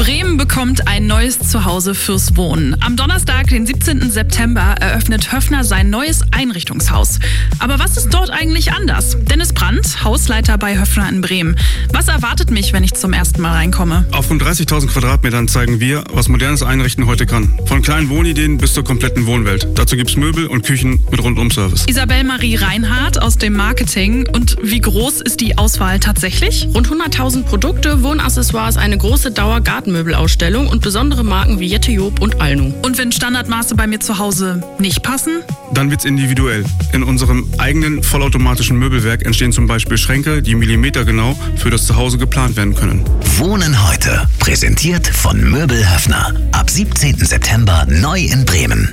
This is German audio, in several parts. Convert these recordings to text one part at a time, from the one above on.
Bremen bekommt ein neues Zuhause fürs Wohnen. Am Donnerstag, den 17. September, eröffnet Höffner sein neues Einrichtungshaus. Aber was ist dort eigentlich anders? Dennis Brandt, Hausleiter bei Höffner in Bremen. Was erwartet mich, wenn ich zum ersten Mal reinkomme? Auf rund 30.000 Quadratmetern zeigen wir, was modernes Einrichten heute kann. Von kleinen Wohnideen bis zur kompletten Wohnwelt. Dazu gibt's Möbel und Küchen mit Rundum-Service. Isabel Marie Reinhardt aus dem Marketing. Und wie groß ist die Auswahl tatsächlich? Rund 100.000 Produkte, Wohnaccessoires, eine große Dauer-Gartenmöbelausstellung und besondere Marken wie Jette Job und Alnu. Und wenn Standardmaße bei mir zu Hause nicht passen? Dann wird's individuell. In unserem eigenen vollautomatischen Möbelwerk entstehen zum Beispiel Schränke, die millimetergenau für das Zuhause geplant werden können. Wohnen heute. Präsentiert von Möbel Höffner. Ab 17. September neu in Bremen.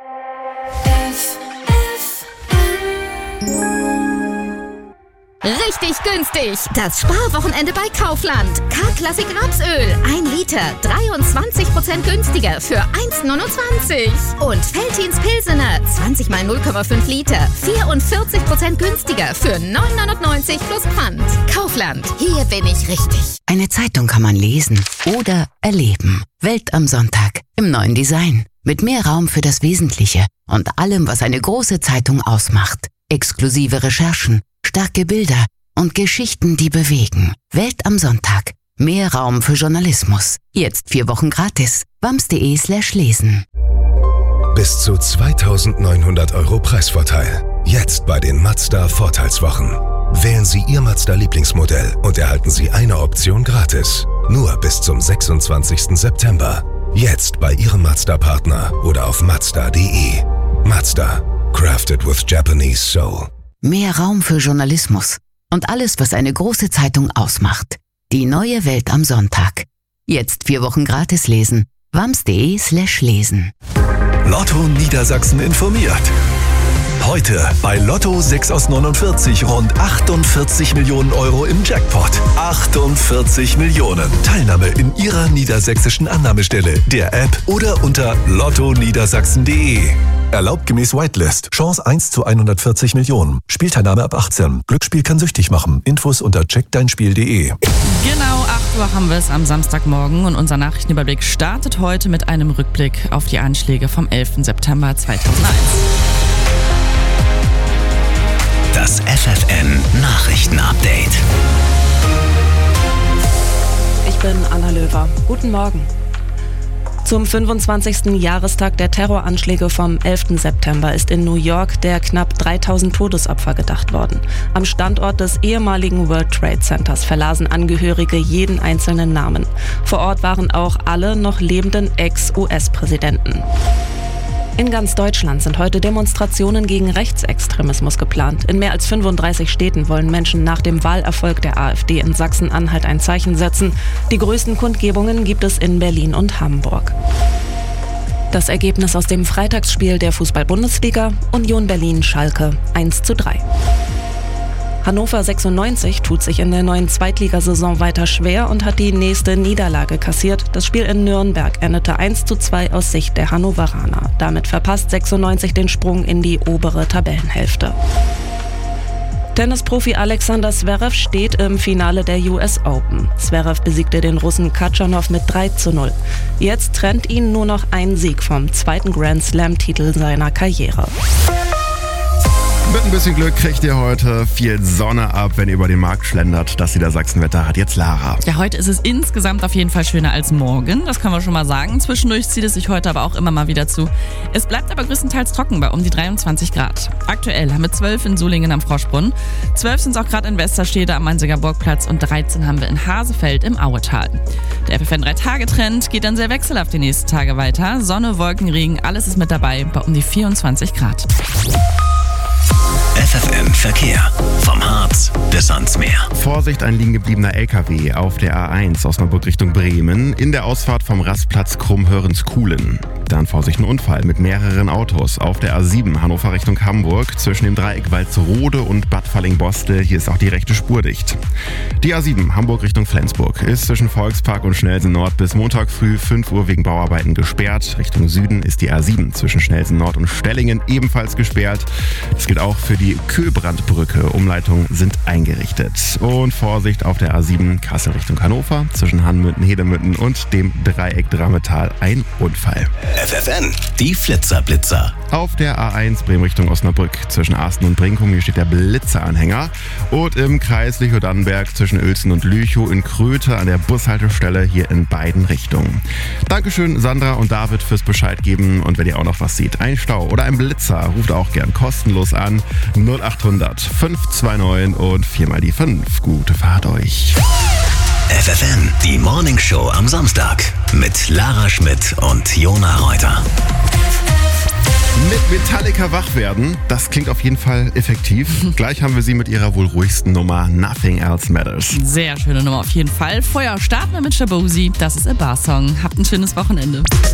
Richtig günstig. Das Sparwochenende bei Kaufland. K-Klassik Rapsöl. 1 Liter. 23% günstiger für 1,29. Und Veltins Pilsener. 20 mal 0,5 Liter. 44% günstiger für 9,99 plus Pfand. Kaufland. Hier bin ich richtig. Eine Zeitung kann man lesen oder erleben. Welt am Sonntag. Im neuen Design. Mit mehr Raum für das Wesentliche und allem, was eine große Zeitung ausmacht. Exklusive Recherchen, starke Bilder und Geschichten, die bewegen. Welt am Sonntag. Mehr Raum für Journalismus. Jetzt 4 Wochen gratis. wams.de/lesen. Bis zu 2.900 € Preisvorteil. Jetzt bei den Mazda Vorteilswochen. Wählen Sie Ihr Mazda-Lieblingsmodell und erhalten Sie eine Option gratis. Nur bis zum 26. September. Jetzt bei Ihrem Mazda-Partner oder auf mazda.de. Mazda. Crafted with Japanese soul. Mehr Raum für Journalismus und alles, was eine große Zeitung ausmacht. Die neue Welt am Sonntag. Jetzt 4 Wochen gratis lesen. wams.de/lesen. Lotto Niedersachsen informiert. Heute bei Lotto 6 aus 49 rund 48 Millionen € im Jackpot. 48 Millionen. Teilnahme in Ihrer niedersächsischen Annahmestelle, der App oder unter lottoniedersachsen.de. Erlaubt gemäß Whitelist. Chance 1 zu 140 Millionen. Spielteilnahme ab 18. Glücksspiel kann süchtig machen. Infos unter checkdeinspiel.de. Genau 8 Uhr haben wir es am Samstagmorgen und unser Nachrichtenüberblick startet heute mit einem Rückblick auf die Anschläge vom 11. September 2001. Das FFN-Nachrichten-Update. Ich bin Anna Löwer. Guten Morgen. Zum 25. Jahrestag der Terroranschläge vom 11. September ist in New York der knapp 3.000 Todesopfer gedacht worden. Am Standort des ehemaligen World Trade Centers verlasen Angehörige jeden einzelnen Namen. Vor Ort waren auch alle noch lebenden Ex-US-Präsidenten. In ganz Deutschland sind heute Demonstrationen gegen Rechtsextremismus geplant. In mehr als 35 Städten wollen Menschen nach dem Wahlerfolg der AfD in Sachsen-Anhalt ein Zeichen setzen. Die größten Kundgebungen gibt es in Berlin und Hamburg. Das Ergebnis aus dem Freitagsspiel der Fußball-Bundesliga: Union Berlin-Schalke 1:3. Hannover 96 tut sich in der neuen Zweitligasaison weiter schwer und hat die nächste Niederlage kassiert. Das Spiel in Nürnberg endete 1:2 aus Sicht der Hannoveraner. Damit verpasst 96 den Sprung in die obere Tabellenhälfte. Tennisprofi Alexander Zverev steht im Finale der US Open. Zverev besiegte den Russen Khachanov mit 3:0. Jetzt trennt ihn nur noch ein Sieg vom zweiten Grand Slam-Titel seiner Karriere. Mit ein bisschen Glück kriegt ihr heute viel Sonne ab, wenn ihr über den Markt schlendert. Das Niedersachsenwetter hat jetzt Lara. Ja, heute ist es insgesamt auf jeden Fall schöner als morgen. Das können wir schon mal sagen. Zwischendurch zieht es sich heute aber auch immer mal wieder zu. Es bleibt aber größtenteils trocken bei um die 23 Grad. Aktuell haben wir 12 in Sulingen am Froschbrunn. 12 sind es auch gerade in Westerstede am Mainziger Burgplatz und 13 haben wir in Hasefeld im Auetal. Der FFN 3-Tage-Trend geht dann sehr wechselhaft die nächsten Tage weiter. Sonne, Wolken, Regen, alles ist mit dabei bei um die 24 Grad. FFN Verkehr. Vom Harz bis ans Meer. Vorsicht, ein liegen gebliebener LKW auf der A1 Osnabrück Richtung Bremen in der Ausfahrt vom Rastplatz Krummhörenskuhlen. Dann Vorsicht, ein Unfall mit mehreren Autos auf der A7 Hannover Richtung Hamburg zwischen dem Dreieck Walsrode und Bad Falling-Bostel. Hier ist auch die rechte Spur dicht. Die A7 Hamburg Richtung Flensburg ist zwischen Volkspark und Schnellsen Nord bis Montag früh 5 Uhr wegen Bauarbeiten gesperrt. Richtung Süden ist die A7 zwischen Schnellsen Nord und Stellingen ebenfalls gesperrt. Das gilt auch für die Köhlbrandbrücke. Umleitungen sind eingerichtet. Und Vorsicht auf der A7 Kassel Richtung Hannover zwischen Hanmünden, Hedemünden und dem Dreieck Drammetal ein Unfall. FFN, die Flitzerblitzer. Auf der A1 Bremen Richtung Osnabrück zwischen Arsten und Brinkum, hier steht der Blitzeranhänger. Und im Kreis Lüchow-Dannenberg zwischen Uelzen und Lüchow in Kröte an der Bushaltestelle hier in beiden Richtungen. Dankeschön Sandra und David fürs Bescheid geben. Und wenn ihr auch noch was seht, ein Stau oder ein Blitzer, ruft auch gern kostenlos an 0800 529 und 4 mal die 5. Gute Fahrt euch. FFN, die Morningshow am Samstag mit Lara Schmidt und Jona Reuter. Mit Metallica wach werden, das klingt auf jeden Fall effektiv. Gleich haben wir sie mit ihrer wohl ruhigsten Nummer Nothing Else Matters. Sehr schöne Nummer auf jeden Fall. Vorher starten wir mit Shabozy. Das ist A Bar Song. Habt ein schönes Wochenende.